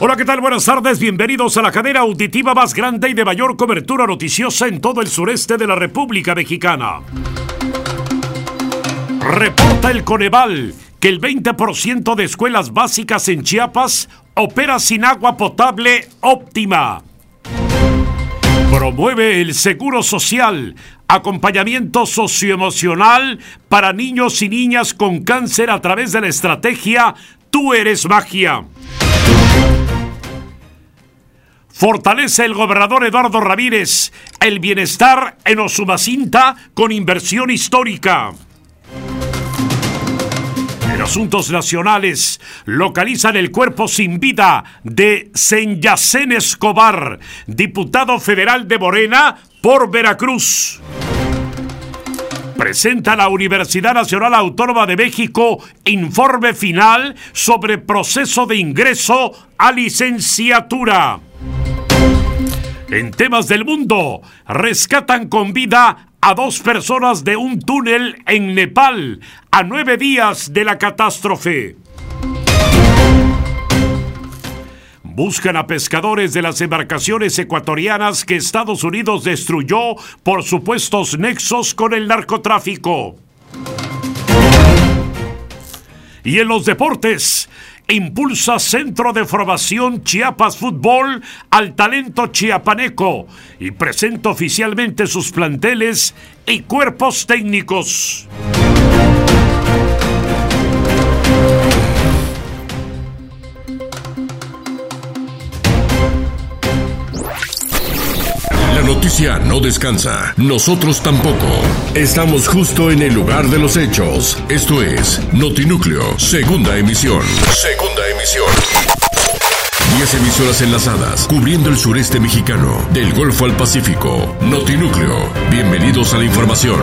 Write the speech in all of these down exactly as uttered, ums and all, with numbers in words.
Hola, ¿qué tal? Buenas tardes, bienvenidos a la cadena auditiva más grande y de mayor cobertura noticiosa en todo el sureste de la República Mexicana. Reporta el Coneval que el veinte por ciento de escuelas básicas en Chiapas opera sin agua potable óptima. Promueve el Seguro Social, acompañamiento socioemocional para niños y niñas con cáncer a través de la estrategia Tú Eres Magia. Fortalece el gobernador Eduardo Ramírez el bienestar en Usumacinta con inversión histórica. En asuntos nacionales, localizan el cuerpo sin vida de Senyacén Escobar, diputado federal de Morena por Veracruz. Presenta la Universidad Nacional Autónoma de México informe final sobre proceso de ingreso a licenciatura. En temas del mundo, rescatan con vida a dos personas de un túnel en Nepal a nueve días de la catástrofe. Buscan a pescadores de las embarcaciones ecuatorianas que Estados Unidos destruyó por supuestos nexos con el narcotráfico. Y en los deportes, impulsa Centro de Formación Chiapas Fútbol al talento chiapaneco y presenta oficialmente sus planteles y cuerpos técnicos. La noticia no descansa, nosotros tampoco. Estamos justo en el lugar de los hechos. Esto es Notinúcleo, segunda emisión. Segunda emisión. Diez emisoras enlazadas, cubriendo el sureste mexicano, del Golfo al Pacífico. Notinúcleo, bienvenidos a la información.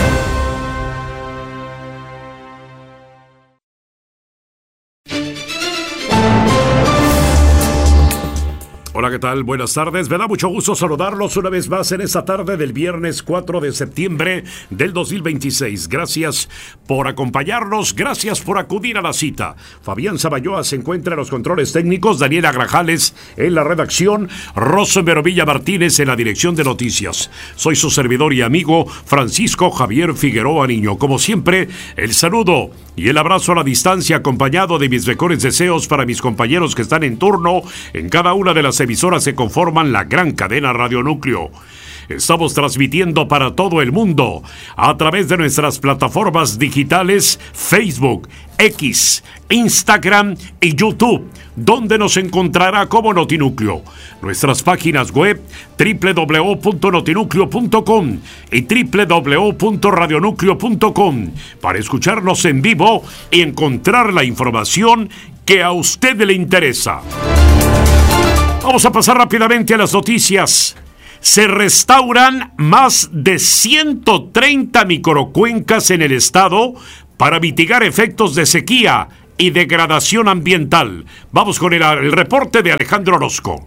Hola, ¿qué tal? Buenas tardes. Me da mucho gusto saludarlos una vez más en esta tarde del viernes cuatro de septiembre del dos mil veintiséis. Gracias por acompañarnos, gracias por acudir a la cita. Fabián Zaballoa se encuentra en los controles técnicos, Daniela Grajales en la redacción, Rosemero Villa Martínez en la dirección de noticias. Soy su servidor y amigo Francisco Javier Figueroa Niño. Como siempre, el saludo y el abrazo a la distancia acompañado de mis mejores deseos para mis compañeros que están en turno en cada una de las emisoras que conforman la gran cadena Radio Núcleo. Estamos transmitiendo para todo el mundo a través de nuestras plataformas digitales Facebook, X, Instagram y YouTube, donde nos encontrará como Notinúcleo. Nuestras páginas web doble u doble u doble u punto notinúcleo punto com y doble u doble u doble u punto radionúcleo punto com para escucharnos en vivo y encontrar la información que a usted le interesa. Vamos a pasar rápidamente a las noticias. Se restauran más de ciento treinta microcuencas en el estado para mitigar efectos de sequía y degradación ambiental. Vamos con el, el reporte de Alejandro Orozco.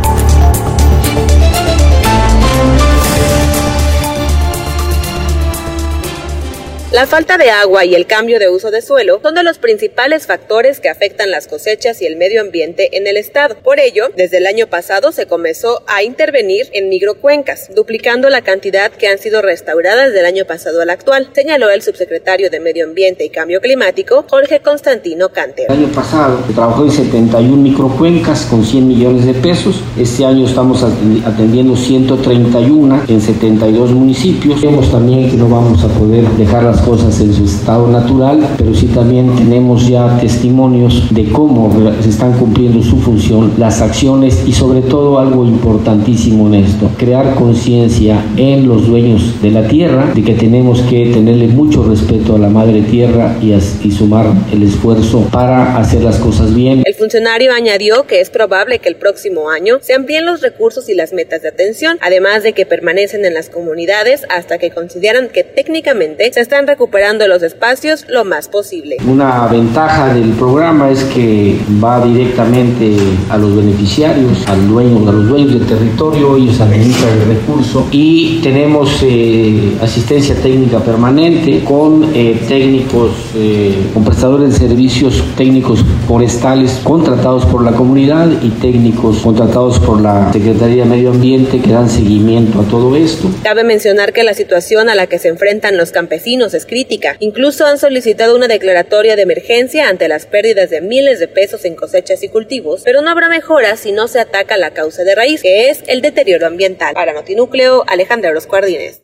La falta de agua y el cambio de uso de suelo son de los principales factores que afectan las cosechas y el medio ambiente en el estado. Por ello, desde el año pasado se comenzó a intervenir en microcuencas, duplicando la cantidad que han sido restauradas del año pasado al actual, señaló el subsecretario de Medio Ambiente y Cambio Climático, Jorge Constantino Cantero. El año pasado se trabajó en setenta y una microcuencas con cien millones de pesos. Este año estamos atendiendo ciento treinta y uno en setenta y dos municipios. Vemos también que no vamos a poder dejar las cosas en su estado natural, pero sí también tenemos ya testimonios de cómo se están cumpliendo su función, las acciones y sobre todo algo importantísimo en esto, crear conciencia en los dueños de la tierra de que tenemos que tenerle mucho respeto a la madre tierra y, a, y sumar el esfuerzo para hacer las cosas bien. El funcionario añadió que es probable que el próximo año se amplíen los recursos y las metas de atención, además de que permanecen en las comunidades hasta que consideran que técnicamente se están recuperando los espacios lo más posible. Una ventaja del programa es que va directamente a los beneficiarios, al dueño, a los dueños del territorio, ellos administran el recurso y tenemos eh, asistencia técnica permanente con eh, técnicos, eh, con prestadores de servicios técnicos forestales contratados por la comunidad y técnicos contratados por la Secretaría de Medio Ambiente que dan seguimiento a todo esto. Cabe mencionar que la situación a la que se enfrentan los campesinos es crítica. Incluso han solicitado una declaratoria de emergencia ante las pérdidas de miles de pesos en cosechas y cultivos, pero no habrá mejora si no se ataca la causa de raíz, que es el deterioro ambiental. Para Notinúcleo, Alejandra Orozco Ardínez.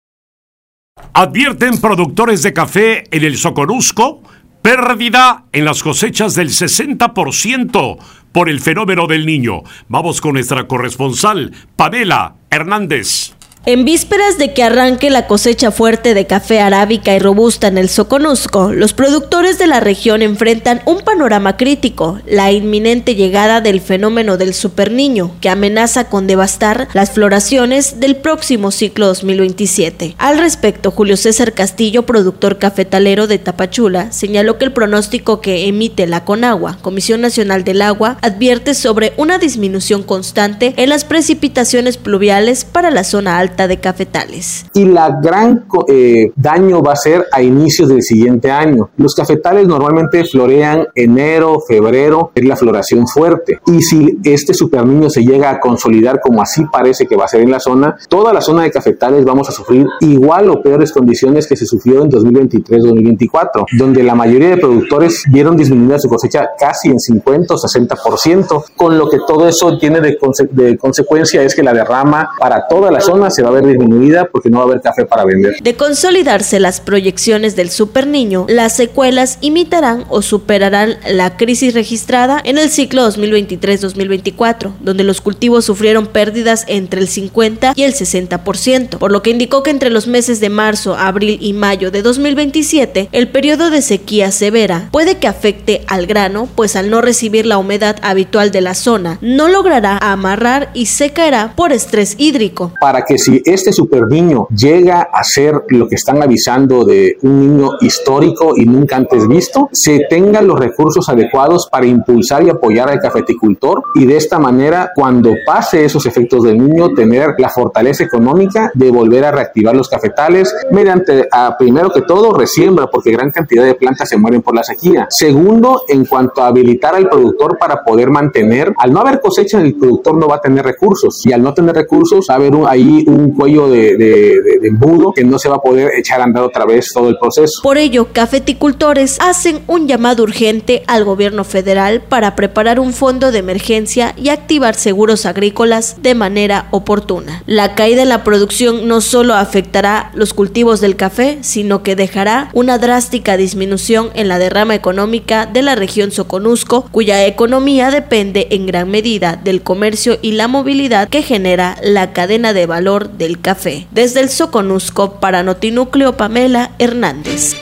Advierten productores de café en el Soconusco pérdida en las cosechas del sesenta por ciento por el fenómeno del Niño. Vamos con nuestra corresponsal, Pamela Hernández. En vísperas de que arranque la cosecha fuerte de café arábica y robusta en el Soconusco, los productores de la región enfrentan un panorama crítico: la inminente llegada del fenómeno del superniño, que amenaza con devastar las floraciones del próximo ciclo dos mil veintisiete. Al respecto, Julio César Castillo, productor cafetalero de Tapachula, señaló que el pronóstico que emite la CONAGUA, Comisión Nacional del Agua, advierte sobre una disminución constante en las precipitaciones pluviales para la zona alta de cafetales. Y la gran eh, daño va a ser a inicios del siguiente año. Los cafetales normalmente florean enero, febrero, es la floración fuerte. Y si este superniño se llega a consolidar como así parece que va a ser en la zona, toda la zona de cafetales vamos a sufrir igual o peores condiciones que se sufrió en dos mil veintitrés dos mil veinticuatro, donde la mayoría de productores vieron disminuida su cosecha casi en cincuenta o sesenta por ciento, con lo que todo eso tiene de, conse- de consecuencia es que la derrama para toda la zona se va a ver disminuida porque no va a haber café para vender. De consolidarse las proyecciones del superniño, las secuelas imitarán o superarán la crisis registrada en el ciclo dos mil veintitrés dos mil veinticuatro, donde los cultivos sufrieron pérdidas entre el cincuenta y el sesenta por ciento, por lo que indicó que entre los meses de marzo, abril y mayo de dos mil veintisiete, el periodo de sequía severa puede que afecte al grano, pues al no recibir la humedad habitual de la zona, no logrará amarrar y se caerá por estrés hídrico. Para que si este superniño llega a ser lo que están avisando de un niño histórico y nunca antes visto, se tengan los recursos adecuados para impulsar y apoyar al cafeticultor y de esta manera, cuando pase esos efectos del niño, tener la fortaleza económica de volver a reactivar los cafetales mediante, a, primero que todo, resiembra, porque gran cantidad de plantas se mueren por la sequía. Segundo, en cuanto a habilitar al productor para poder mantener, al no haber cosecha, el productor no va a tener recursos y al no tener recursos va a haber un, ahí un cuello de, de, de, de embudo que no se va a poder echar a andar otra vez todo el proceso. Por ello, cafeticultores hacen un llamado urgente al gobierno federal para preparar un fondo de emergencia y activar seguros agrícolas de manera oportuna. La caída en la producción no solo afectará los cultivos del café, sino que dejará una drástica disminución en la derrama económica de la región Soconusco, cuya economía depende en gran medida del comercio y la movilidad que genera la cadena de valor del café. Desde el Soconusco, para Notinúcleo, Pamela Hernández.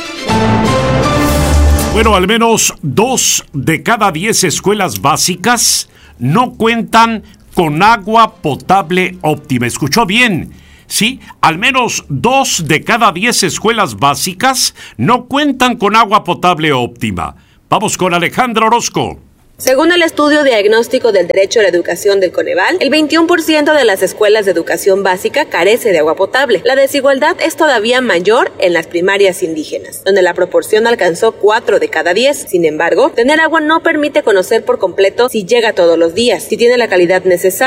Bueno, al menos dos de cada diez escuelas básicas no cuentan con agua potable óptima. ¿Escuchó bien? Sí, al menos dos de cada diez escuelas básicas no cuentan con agua potable óptima. Vamos con Alejandra Orozco. Según el estudio diagnóstico del derecho a la educación del Coneval, el veintiuno por ciento de las escuelas de educación básica carece de agua potable. La desigualdad es todavía mayor en las primarias indígenas, donde la proporción alcanzó cuatro de cada diez. Sin embargo, tener agua no permite conocer por completo si llega todos los días, si tiene la calidad necesaria